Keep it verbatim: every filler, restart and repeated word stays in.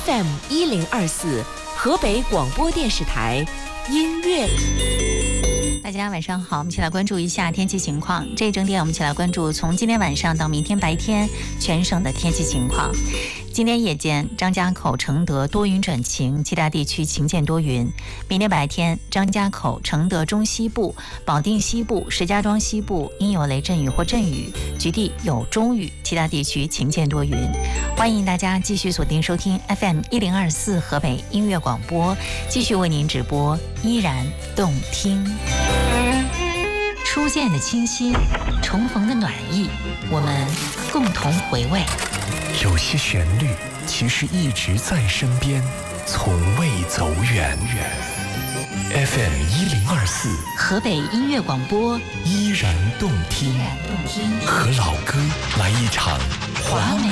F M 一零二四河北广播电视台音乐。 大家晚上好，我们一起来关注一下天气情况。这一整点我们一起来关注从今天晚上到明天白天全省的天气情况。今天夜间张家口、承德多云转晴，其他地区晴间多云。明天白天张家口、承德中西部、保定西部、石家庄西部应有雷阵雨或阵雨，局地有中雨，其他地区晴间多云。欢迎大家继续锁定收听 F M 一零二四河北音乐广播，继续为您直播，依然动听。初见的清新，重逢的暖意，我们共同回味。 有些旋律其实一直在身边，从未走远。F M 一零二四河北音乐广播， 依然动听，和老歌来一场华美